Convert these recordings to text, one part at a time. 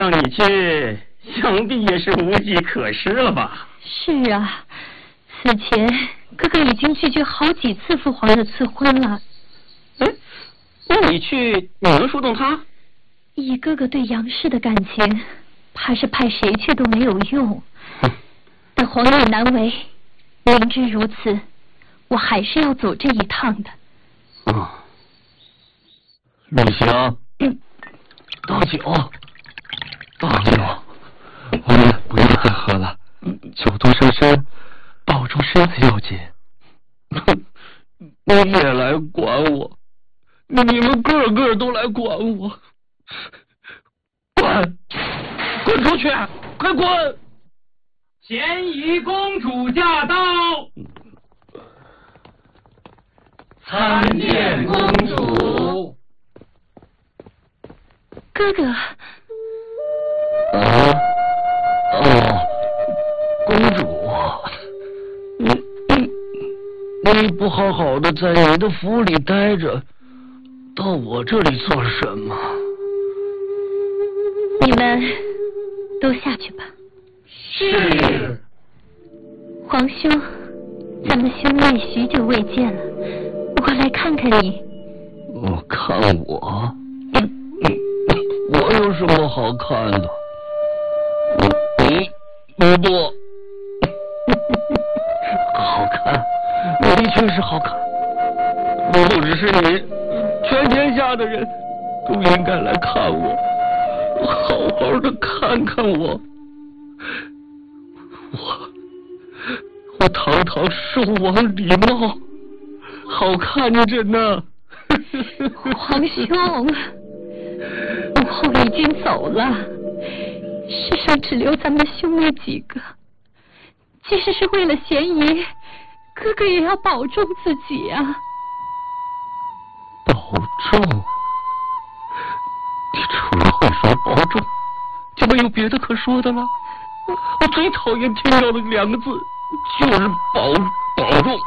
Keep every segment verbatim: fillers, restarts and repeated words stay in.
让你去，想必也是无计可施了吧？ 是啊，此前哥哥已经拒绝好几次父皇的赐婚了。 哎，那你去，你能说动他？ 以哥哥对杨氏的感情，怕是派谁去都没有用。但皇爷难为，明知如此，我还是要走这一趟的。 嗯，陆行，嗯，倒酒，倒酒，我们不要再喝了，酒多伤身，保重身子要紧。你也来管我，你们个个都来管我，滚，滚出去，快滚！ 咸宜公主驾到，参见公主。 哥哥。 啊，哦，公主，你你你不好好的在你的府里待着，到我这里做什么？ 你们都下去吧。 是。 皇兄，咱们兄妹许久未见了，我来看看你。 我看我？我有什么好看的？你你不好看，你的确是好看。不只是你，全天下的人都应该来看我，好好的看看我。我我堂堂寿王李茂，好看着呢。 皇兄，母后已经走了，世上只留咱们兄妹几个。即使是为了嫌疑，哥哥也要保重自己啊。 保重？你除了会说保重，就没有别的可说的了？我最讨厌听到的两个字就是保保重。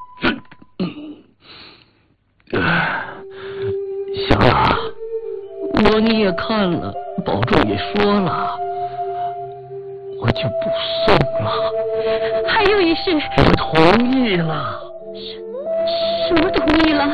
行了，我你也看了，保重也说了，我就不送了。 还有一事， 我同意了。 什什么同意了？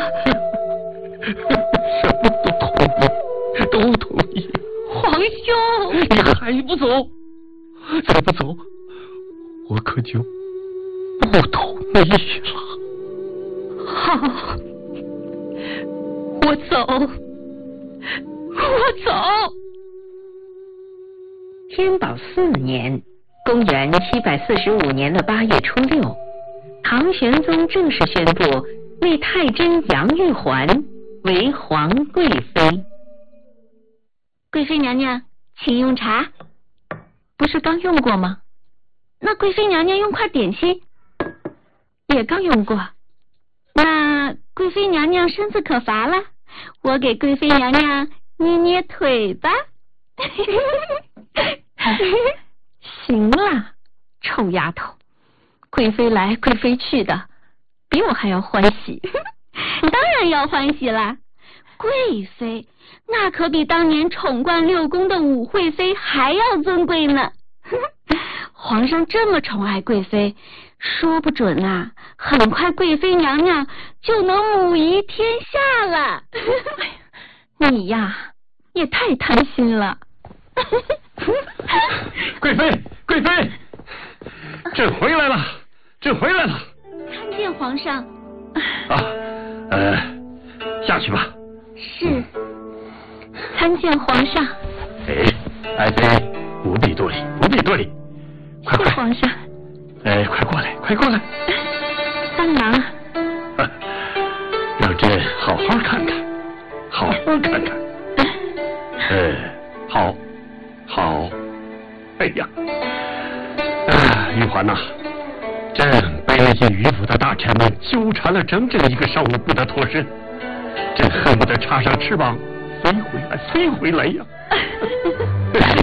什么都同意，都同意。 皇兄， 你还不走？再不走，我可就不同意了。 好，我走，我走。 天宝四年，公元七百四十五年的八月初六，唐玄宗正式宣布为太真杨玉环为皇贵妃。 贵妃娘娘，请用茶。不是刚用过吗？那贵妃娘娘用块点心，也刚用过。那贵妃娘娘身子可乏了，我给贵妃娘娘捏捏腿吧。行了，臭丫头，贵妃来贵妃去的，比我还要欢喜。当然要欢喜啦，贵妃那可比当年宠冠六宫的武惠妃还要尊贵呢。皇上这么宠爱贵妃，说不准啊，很快贵妃娘娘就能母仪天下了。你呀，也太贪心了。 贵妃，贵妃，朕回来了，朕回来了。 参见皇上。 啊，呃，下去吧。 是。参见皇上。 哎，爱妃不必多礼，不必多礼。快快， 皇上。 哎，快过来，快过来。 帮忙。 啊，让朕好好看看，好好看看。呃，好，好。哎呀，啊，玉环呐、啊，朕被那些迂腐的大臣们纠缠了整整一个上午不得脱身，朕恨不得插上翅膀飞回来，飞回来呀！